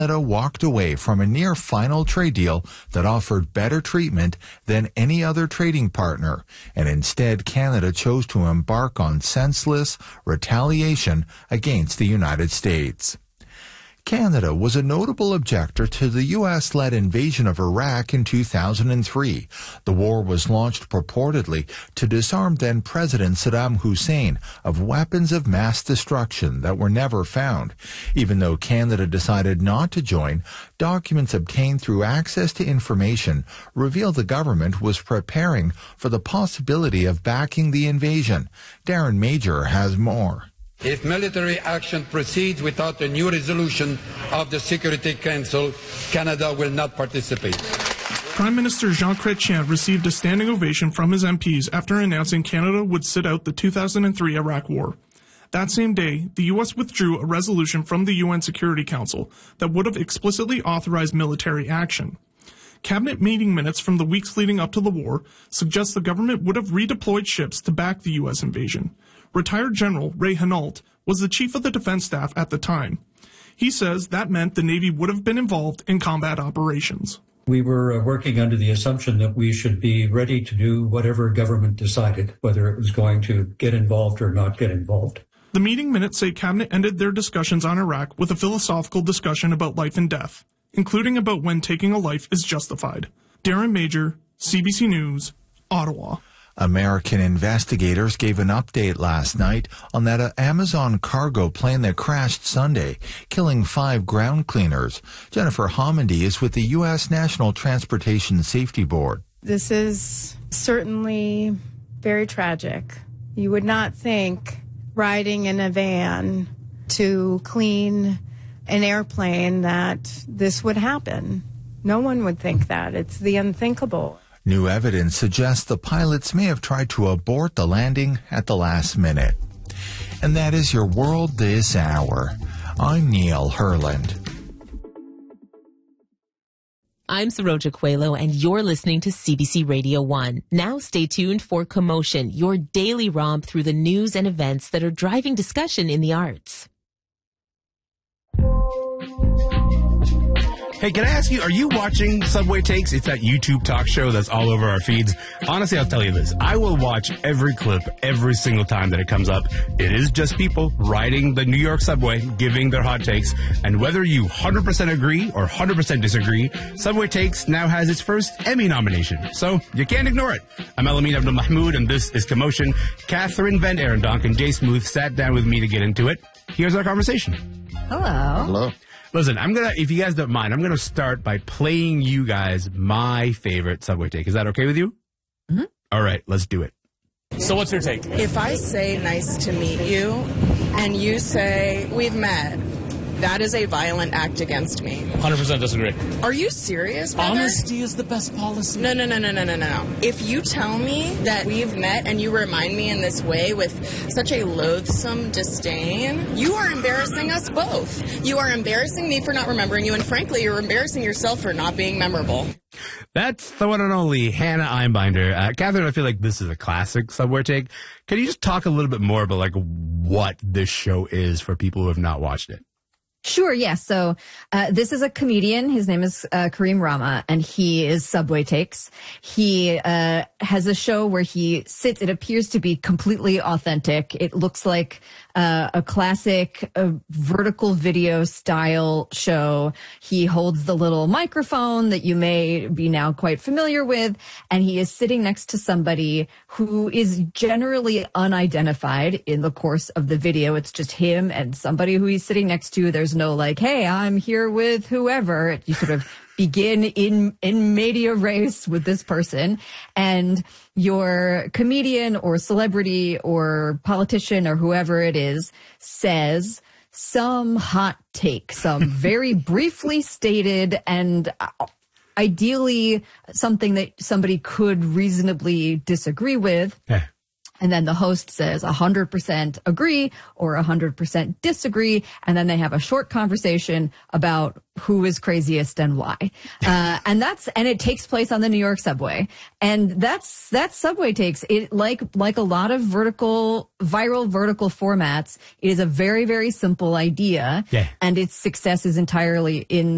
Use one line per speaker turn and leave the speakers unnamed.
Canada walked away from a near-final trade deal that offered better treatment than any other trading partner, and instead Canada chose to embark on senseless retaliation against the United States. Canada was a notable objector to the U.S.-led invasion of Iraq in 2003. The war was launched purportedly to disarm then-President Saddam Hussein of weapons of mass destruction that were never found. Even though Canada decided not to join, documents obtained through access to information reveal the government was preparing for the possibility of backing the invasion. Darren Major has more.
If military action proceeds without a new resolution of the Security Council, Canada will not participate.
Prime Minister Jean Chrétien received a standing ovation from his MPs after announcing Canada would sit out the 2003 Iraq War. That same day, the U.S. withdrew a resolution from the UN Security Council that would have explicitly authorized military action. Cabinet meeting minutes from the weeks leading up to the war suggest the government would have redeployed ships to back the U.S. invasion. Retired General Ray Hinault was the chief of the defense staff at the time. He says that meant the Navy would have been involved in combat operations.
We were working under the assumption that we should be ready to do whatever government decided, whether it was going to get involved or not get involved.
The meeting minutes say Cabinet ended their discussions on Iraq with a philosophical discussion about life and death, including about when taking a life is justified. Darren Major, CBC News, Ottawa.
American investigators gave an update last night on that Amazon cargo plane that crashed Sunday, killing 5 ground cleaners. Jennifer Homendy is with the U.S. National Transportation Safety Board.
This is certainly very tragic. You would not think riding in a van to clean an airplane that this would happen. No one would think that. It's the unthinkable.
New evidence suggests the pilots may have tried to abort the landing at the last minute. And that is your world this hour. I'm Neil Herland.
I'm Saroja Coelho, and you're listening to CBC Radio 1. Now stay tuned for Commotion, your daily romp through the news and events that are driving discussion in the arts.
Hey, can I ask you, are you watching Subway Takes? It's that YouTube talk show that's all over our feeds. Honestly, I'll tell you this. I will watch every clip every single time that it comes up. It is just people riding the New York subway, giving their hot takes. And whether you 100% agree or 100% disagree, Subway Takes now has its first Emmy nomination. So you can't ignore it. I'm Elamin Abdul Mahmoud, and this is Commotion. Catherine Van Arendonk and Jay Smooth sat down with me to get into it. Here's our conversation.
Hello.
Hello.
Listen, if you guys don't mind, I'm going to start by playing you guys my favorite Subway take. Is that okay with you?
Mm-hmm.
All right, let's do it.
So what's your take?
If I say nice to meet you and you say we've met, that is a violent act against me.
100% disagree.
Are you serious, brother?
Honesty is the best policy.
No. If you tell me that we've met and you remind me in this way with such a loathsome disdain, you are embarrassing us both. You are embarrassing me for not remembering you, and frankly, you're embarrassing yourself for not being memorable.
That's the one and only Hannah Einbinder. Catherine, I feel like this is a classic Subway take. Can you just talk a little bit more about like what this show is for people who have not watched it?
Sure, yes. So this is a comedian. His name is Kareem Rama, and he is Subway Takes. He has a show where he sits. It appears to be completely authentic. It looks like a classic vertical video style show. He holds the little microphone that you may be now quite familiar with, and he is sitting next to somebody who is generally unidentified in the course of the video. It's just him and somebody who he's sitting next to. There's no like, hey, I'm here with whoever. You sort of begin in media res with this person, and your comedian or celebrity or politician or whoever it is says some hot take, some very briefly stated and ideally something that somebody could reasonably disagree with. And then the host says 100% agree or 100% disagree. And then they have a short conversation about who is craziest and why. And it takes place on the New York subway. And that's Subway Takes. It like a lot of viral vertical formats, it is a very, very simple idea.
Yeah.
And its success is entirely in